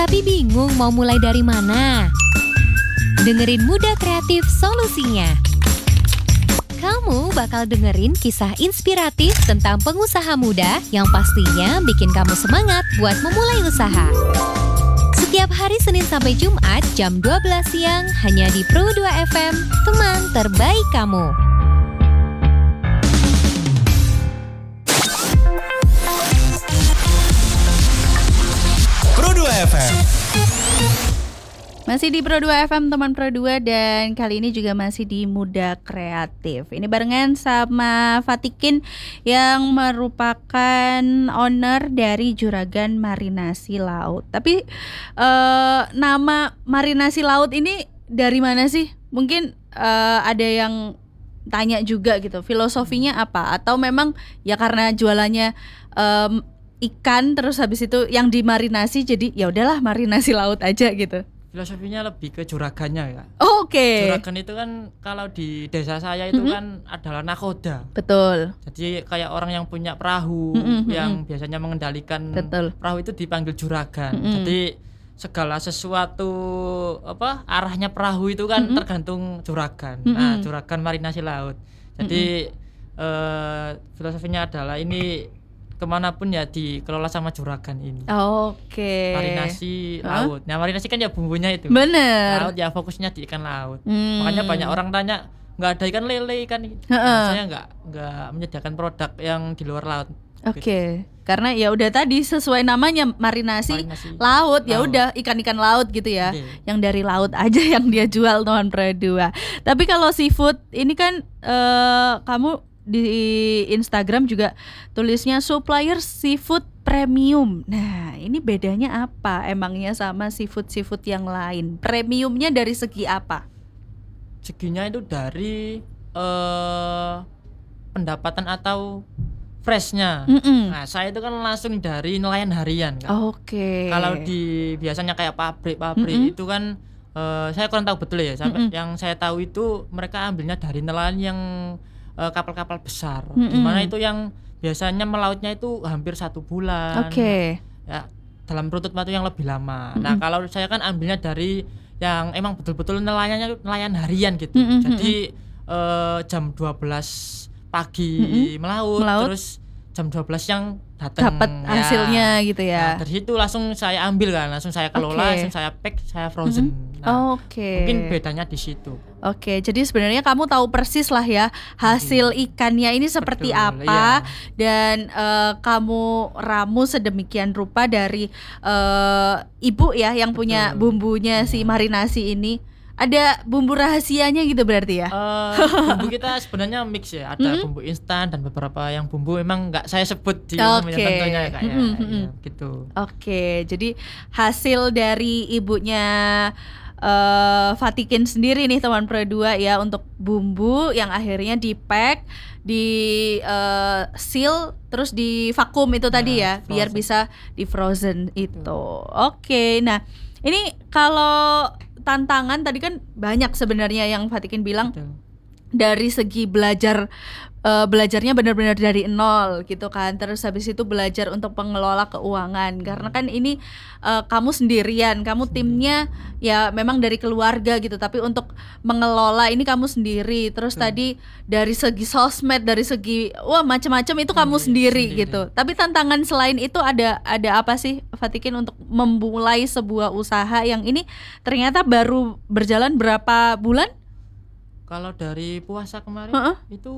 Tapi bingung mau mulai dari mana? Dengerin Muda Kreatif solusinya. Kamu bakal dengerin kisah inspiratif tentang pengusaha muda yang pastinya bikin kamu semangat buat memulai usaha. Setiap hari Senin sampai Jumat jam 12 siang hanya di Pro 2 FM, teman terbaik kamu. Pro 2 FM. Masih di Pro 2 FM, teman Pro 2, dan kali ini juga masih di Muda Kreatif. Ini barengan sama Fatikin yang merupakan owner dari Juragan Marinasi Laut. Tapi nama Marinasi Laut ini dari mana sih? Mungkin ada yang tanya juga gitu, filosofinya apa? Atau memang ya karena jualannya ikan terus habis itu yang dimarinasi jadi ya udahlah marinasi laut aja gitu. Filosofinya lebih ke juragannya ya. Oke. Juragan itu kan kalau di desa saya itu kan adalah nakoda. Betul. Jadi kayak orang yang punya perahu yang biasanya mengendalikan perahu itu dipanggil juragan. Jadi segala sesuatu arahnya perahu itu kan tergantung juragan. Nah, juragan marinasi laut. Jadi filosofinya adalah ini kemanapun ya dikelola sama juragan ini. Oke. Marinasi laut. Nah, marinasi kan ya bumbunya itu. Bener. Laut ya fokusnya di ikan laut. Makanya banyak orang tanya, nggak ada ikan lele ikan. Nah, saya nggak menyediakan produk yang di luar laut. Oke. Karena ya udah tadi sesuai namanya marinasi laut, ya udah ikan-ikan laut gitu ya. Yang dari laut aja yang dia jual, teman Pro 2. Tapi kalau seafood ini kan kamu di Instagram juga tulisnya supplier seafood premium. Nah, ini bedanya apa emangnya sama seafood yang lain? Premiumnya dari segi apa? Seginya itu dari pendapatan atau freshnya. Nah, saya itu kan langsung dari nelayan harian kan. Oke. Kalau di biasanya kayak pabrik itu kan saya kurang tahu betul ya. Yang saya tahu itu mereka ambilnya dari nelayan yang kapal-kapal besar, dimana itu yang biasanya melautnya itu hampir 1 bulan. Ya, dalam rutut waktu yang lebih lama. Nah, kalau saya kan ambilnya dari yang emang betul-betul nelayan harian gitu. Jadi jam 12 pagi melaut, terus jam 12 siang dapat hasilnya gitu ya. Nah, dari situ langsung saya ambil kan, langsung saya kelola, langsung saya pack, saya frozen. Nah, mungkin bedanya di situ. Oke, jadi sebenarnya kamu tahu persis lah ya hasil ikannya ini seperti apa, dan kamu ramu sedemikian rupa dari ibu ya yang punya bumbunya si marinasi ini. Ada bumbu rahasianya gitu berarti ya? Bumbu kita sebenarnya mix ya, ada bumbu instan dan beberapa yang bumbu emang nggak saya sebut di tentunya kayak gitu. Oke, jadi hasil dari ibunya Fatikin sendiri nih teman Pro 2 ya, untuk bumbu yang akhirnya di pack, di seal, terus di vakum itu tadi ya, biar bisa di frozen itu. Oke, nah ini kalau tantangan tadi kan banyak sebenarnya yang Fatikin bilang. Dari segi belajarnya benar-benar dari nol gitu kan. Terus habis itu belajar untuk pengelola keuangan, karena kan ini kamu sendirian, kamu timnya ya memang dari keluarga gitu, tapi untuk mengelola ini kamu sendiri. Terus tadi dari segi sosmed, dari segi macam-macam itu kamu sendiri gitu. Tapi tantangan selain itu ada apa sih Fatikin untuk memulai sebuah usaha yang ini ternyata baru berjalan berapa bulan? Kalau dari puasa kemarin itu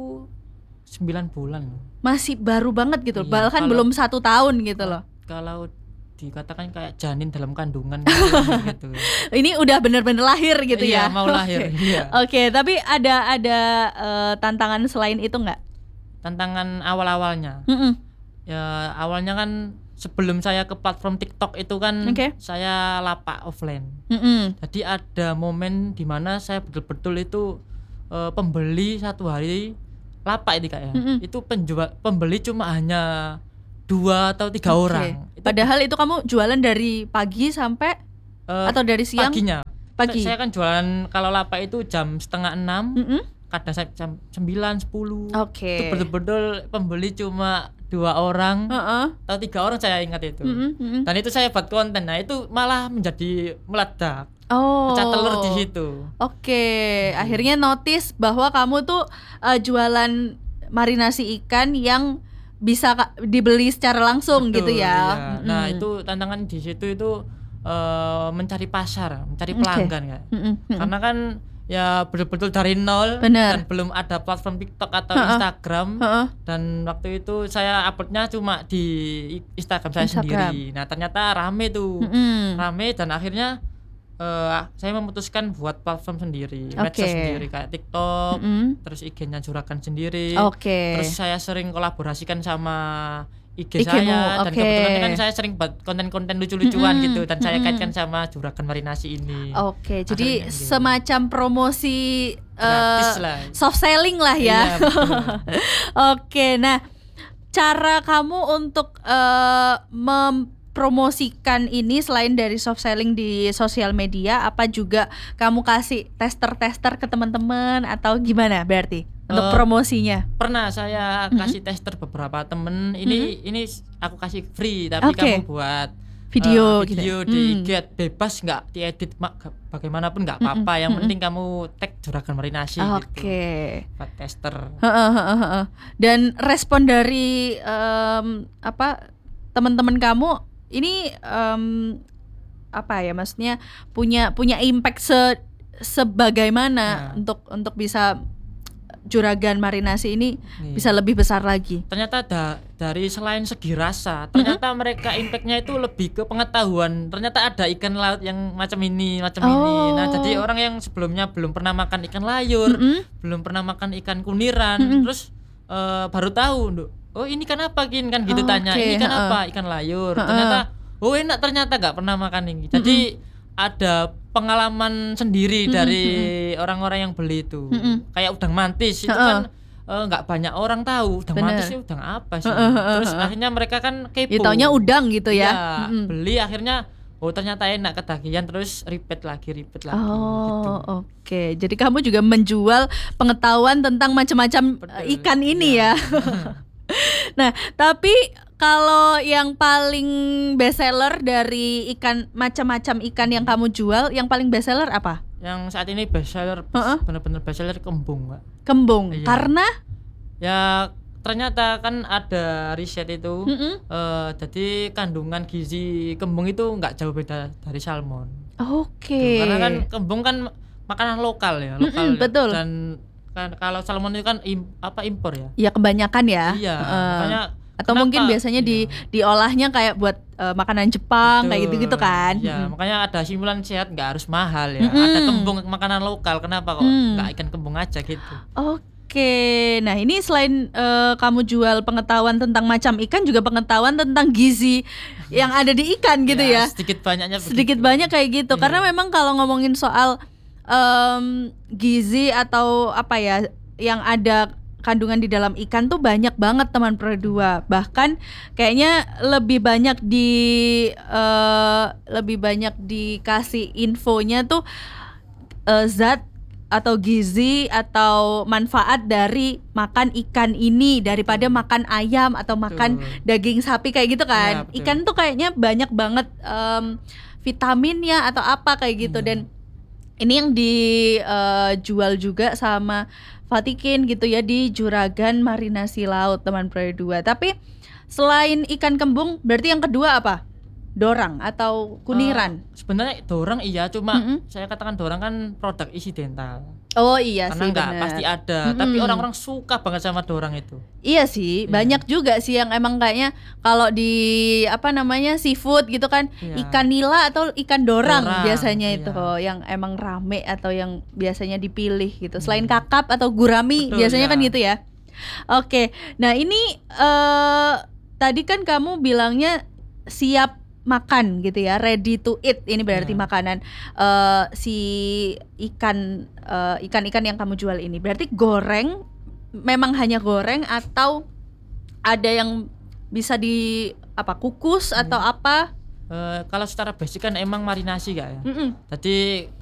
9 bulan. Masih baru banget gitu, bahkan belum 1 tahun gitu loh. Kalau dikatakan kayak janin dalam kandungan gitu. Ini udah benar-benar lahir gitu ya? Iya, mau lahir. Oke, tapi ada tantangan selain itu nggak? Tantangan awal-awalnya. Ya awalnya kan sebelum saya ke platform TikTok itu kan saya lapak offline. Jadi ada momen di mana saya betul-betul itu pembeli satu hari lapak ini kayak itu pembeli cuma hanya 2 atau 3 orang. Padahal itu kamu jualan dari pagi sampai atau dari siang? Pagi. Saya kan jualan kalau lapak itu jam 5:30, kadang jam 9, 10. Itu betul-betul pembeli cuma 2 orang Heeh. atau 3 orang saya ingat itu. Mm-mm. Dan itu saya buat konten. Nah, itu malah menjadi meledak. Oh. Pecah telur di situ. Oke, akhirnya notice bahwa kamu tuh jualan marinasi ikan yang bisa dibeli secara langsung Betul, gitu ya. iya. Nah, itu tantangan di situ itu mencari pasar, mencari pelanggan Kak. Karena kan ya betul-betul dari nol. Bener. Dan belum ada platform TikTok atau Ha-ha. Instagram. Ha-ha. Dan waktu itu saya uploadnya cuma di Instagram saya Instagram. sendiri. Nah, ternyata rame tuh. Mm-mm. Rame dan akhirnya saya memutuskan buat platform sendiri, Oke. medsos sendiri kayak TikTok, Mm-mm. terus IG-nya Juragan sendiri. Oke. Terus saya sering kolaborasikan sama IG IG-mu, saya dan oke. kebetulan kan saya sering buat konten-konten lucu-lucuan Mm-mm, gitu dan saya mm-mm. kaitkan sama Juragan Marinasi ini. Oke, jadi Akhirnya gitu. semacam promosi Gratis lah. soft selling lah ya. Iya, betul. Oke, nah cara kamu untuk mempromosikan ini selain dari soft selling di sosial media, apa juga kamu kasih tester-tester ke teman-teman atau gimana berarti untuk promosinya? Pernah saya kasih tester beberapa temen. Ini aku kasih free tapi Oke. kamu buat Video gitu. video di IG bebas, nggak diedit bagaimanapun nggak apa-apa. Yang penting kamu tag Juragan Marinasi gitu. Oke. Buat tester. Heeh. Dan respon dari teman-teman kamu ini apa ya, maksudnya punya impact sebagaimana Nah. untuk bisa Juragan Marinasi ini Iya. bisa lebih besar lagi. Ternyata dari selain segi rasa, ternyata mereka impactnya itu lebih ke pengetahuan. Ternyata ada ikan laut yang macam ini. Nah, jadi orang yang sebelumnya belum pernah makan ikan layur, belum pernah makan ikan kuniran, terus baru tahu, oh ini kan apa kan gitu tanya. Oke, Ini kan apa? Ikan layur. Ternyata oh enak, ternyata nggak pernah makan ini. Jadi ada pengalaman sendiri dari orang-orang yang beli itu. Kayak udang mantis itu kan nggak banyak orang tahu udang Bener. mantis itu udang apa sih. Terus akhirnya mereka kan kepo. Ya taunya udang gitu ya. Iya, beli akhirnya oh ternyata enak, ketagihan, terus repeat lagi gitu. Oh, oke. Jadi kamu juga menjual pengetahuan tentang macam-macam Betul. ikan ini ya. Nah, tapi kalau yang paling best seller dari ikan, macam-macam ikan yang kamu jual, yang paling best seller apa? Yang saat ini bestseller, bener-bener bestseller kembung, Mbak. Kembung. Iya. Karena Ya ternyata kan ada riset itu, jadi kandungan gizi kembung itu nggak jauh beda dari salmon. oke. Karena kan kembung kan makanan lokal ya, lokal. betul. Dan kan kalau salmon itu kan impor ya. Ya kebanyakan ya. Iya, Heeh. makanya Atau kenapa? mungkin biasanya diolahnya kayak buat makanan Jepang kayak Betul. gitu-gitu kan. Iya, makanya ada simulan sehat nggak harus mahal ya. Ada kembung makanan lokal, kenapa kok nggak ikan kembung aja gitu? Oke, nah ini selain kamu jual pengetahuan tentang macam ikan, juga pengetahuan tentang gizi yang ada di ikan gitu ya. Sedikit banyaknya Sedikit begitu. banyak kayak gitu. Karena memang kalau ngomongin soal gizi atau apa ya yang ada kandungan di dalam ikan tuh banyak banget teman Pro 2. Bahkan kayaknya lebih banyak dikasih infonya tuh zat atau gizi atau manfaat dari makan ikan ini daripada makan ayam atau makan daging sapi kayak gitu kan. Ya, betul. Ikan tuh kayaknya banyak banget vitaminnya atau apa kayak gitu. Dan ini yang dijual juga sama Fatikin gitu ya di Juragan Marinasi Laut teman Pro 2. Tapi selain ikan kembung, berarti yang kedua apa? Dorang atau kuniran? Sebenarnya dorang iya, cuma saya katakan dorang kan produk isi dental. Oh iya Karena sih, nggak bener. pasti ada, tapi orang-orang suka banget sama dorang itu. Iya sih, banyak juga sih yang emang kayaknya kalau di apa namanya seafood gitu kan, Iya. ikan nila atau ikan dorang Dorang, biasanya iya. itu yang emang rame atau yang biasanya dipilih gitu. Selain kakap atau gurami Betul, biasanya ya. kan gitu ya. Oke, nah ini tadi kan kamu bilangnya siap makan gitu ya, ready to eat. Ini berarti makanan si ikan-ikan yang kamu jual ini. Berarti goreng, memang hanya goreng atau ada yang bisa di kukus atau apa? Kalau secara basic kan emang marinasi Kak ya. Mm-mm. Jadi